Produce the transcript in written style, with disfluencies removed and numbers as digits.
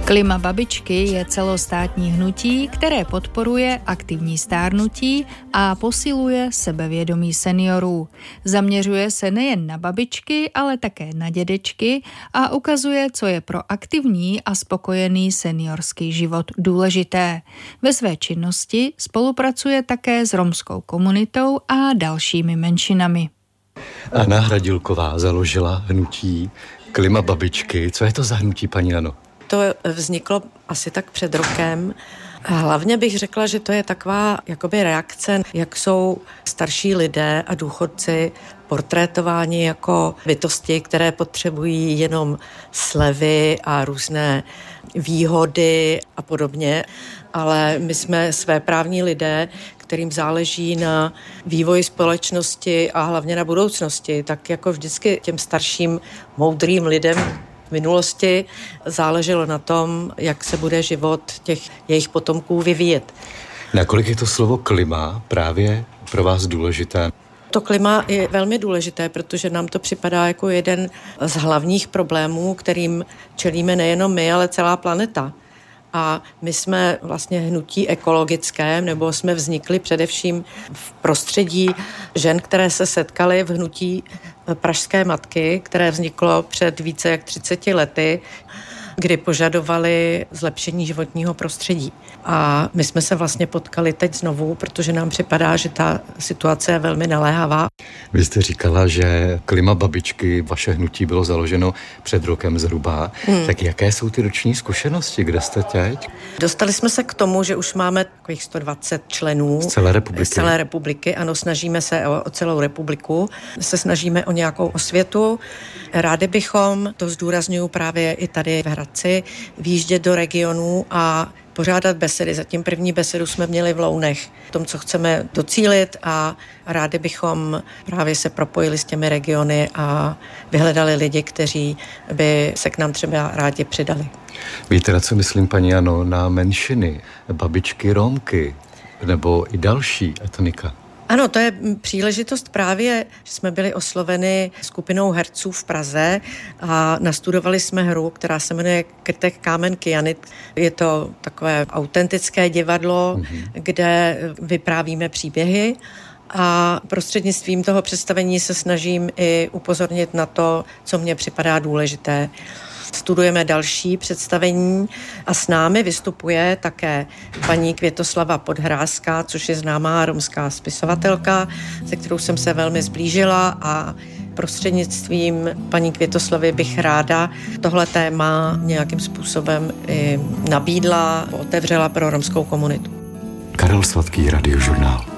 Klima babičky je celostátní hnutí, které podporuje aktivní stárnutí a posiluje sebevědomí seniorů. Zaměřuje se nejen na babičky, ale také na dědečky a ukazuje, co je pro aktivní a spokojený seniorský život důležité. Ve své činnosti spolupracuje také s romskou komunitou a dalšími menšinami. Anna Hradilková založila hnutí Klima babičky. Co je to za hnutí, paní Ano? To vzniklo asi tak před rokem. Hlavně bych řekla, že to je taková jakoby reakce, jak jsou starší lidé a důchodci portrétováni jako bytosti, které potřebují jenom slevy a různé výhody a podobně. Ale my jsme svéprávní lidé, kterým záleží na vývoji společnosti a hlavně na budoucnosti. Tak jako vždycky těm starším, moudrým lidem v minulosti záleželo na tom, jak se bude život těch jejich potomků vyvíjet. Nakolik je to slovo klima právě pro vás důležité? To klima je velmi důležité, protože nám to připadá jako jeden z hlavních problémů, kterým čelíme nejenom my, ale celá planeta. A my jsme vlastně hnutí ekologické, nebo jsme vznikli především v prostředí žen, které se setkaly v hnutí Pražské matky, které vzniklo před více jak 30 lety, kdy požadovali zlepšení životního prostředí. A my jsme se vlastně potkali teď znovu, protože nám připadá, že ta situace je velmi naléhavá. Vy jste říkala, že Klima babičky, vaše hnutí bylo založeno před rokem zhruba. Tak jaké jsou ty roční zkušenosti, kde jste teď? Dostali jsme se k tomu, že už máme takových 120 členů. Z celé republiky? Z celé republiky, ano, snažíme se o celou republiku. Se snažíme o nějakou osvětu. Rádi bychom, to zdůrazňuji právě i tady v Hradci, výjíždět do regionů a pořádat besedy. Zatím první besedu jsme měli v Lounech. O tom, co chceme docílit a rádi bychom právě se propojili s těmi regiony a vyhledali lidi, kteří by se k nám třeba rádi přidali. Víte, na co myslím, paní Ano, na menšiny, babičky Rómky nebo i další etnika? Ano, to je příležitost právě, že jsme byli osloveni skupinou herců v Praze a nastudovali jsme hru, která se jmenuje Krtek, kámen, kyanit. Je to takové autentické divadlo, kde vyprávíme příběhy a prostřednictvím toho představení se snažím i upozornit na to, co mně připadá důležité. Studujeme další představení a s námi vystupuje také paní Květoslava Podhrázská, což je známá romská spisovatelka, se kterou jsem se velmi zblížila a prostřednictvím paní Květoslavy bych ráda tohle téma nějakým způsobem i nabídla, otevřela pro romskou komunitu. Karel Sladký, Radiožurnál.